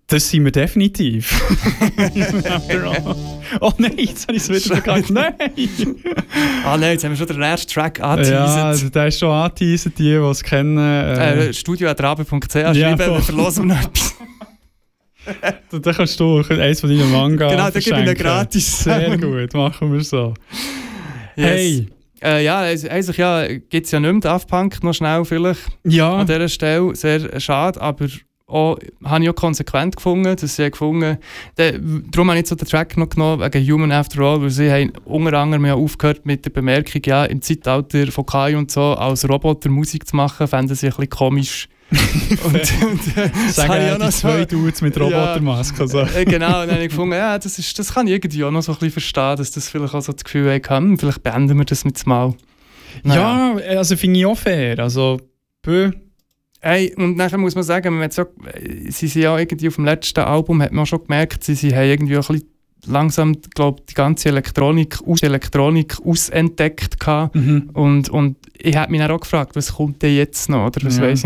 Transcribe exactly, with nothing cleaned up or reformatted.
Das sind wir definitiv. Oh nein, jetzt habe ich es wieder vergessen. Nein! Ah nein, jetzt haben wir schon den ersten Track angeteasert. Ja, also der ist schon angeteasert, die, die es kennen. Äh, äh, studio at rabe punkt c h ja, schreiben, wir verlosen noch etwas. da, da kannst du eins von deinen Manga Genau, da gebe ich ihn gratis. Sehr gut, machen wir so. Yes. Hey! Äh, ja, eigentlich ja, gibt es ja nicht mehr Daft Punk, noch schnell vielleicht. Ja. An dieser Stelle, sehr schade, aber auch, habe ich auch konsequent gefunden, dass sie gefunden haben. Darum habe ich so den Track noch genommen, wegen Human After All, weil sie haben unter anderem ja aufgehört mit der Bemerkung, ja, im Zeitalter von K I und so, als Roboter Musik zu machen, fänden sie ein bisschen komisch. und, und, äh, Sagen ja die zwei so, Dudes mit Robotermaske. Ja, äh, genau, und dann habe ich gefunden, ja, das, ist, das kann ich irgendwie auch noch so ein bisschen verstehen, dass das vielleicht auch so das Gefühl haben, vielleicht beenden wir das mit mal. Naja. Ja, also finde ich auch fair. Also, bö. Hey, und nachher muss man sagen, man hat so, sie sind ja irgendwie auf dem letzten Album, hat man schon gemerkt, sie, sie haben irgendwie auch ein bisschen langsam, glaube die ganze Elektronik, aus Elektronik ausentdeckt gehabt. Mhm. Und, und ich habe mich dann auch gefragt, was kommt denn jetzt noch? Oder was ja. weiss